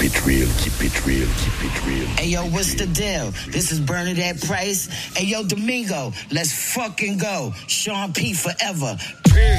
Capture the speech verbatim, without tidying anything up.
it real, keep it real, keep it real. Hey, yo, what's the deal? This is Bernadette Price. Hey, yo, Domingo, let's fucking go. Sean P forever.